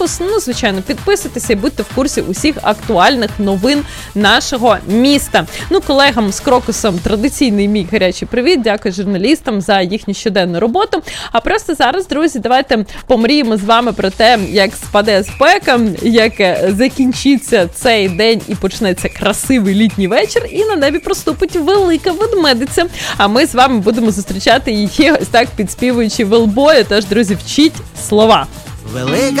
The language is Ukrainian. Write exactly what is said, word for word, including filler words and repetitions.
Крокус. Ну, звичайно, підписуйтеся і будьте в курсі усіх актуальних новин нашого міста. Ну, колегам з Крокусом традиційний мій гарячий привіт. Дякую журналістам за їхню щоденну роботу. А просто зараз, друзі, давайте помріємо з вами про те, як спаде спека, як закінчиться цей день і почнеться красивий літній вечір, і на небі проступить велика ведмедиця. А ми з вами будемо зустрічати її ось так, підспівуючи велбою. Тож, друзі, вчіть слова. Велика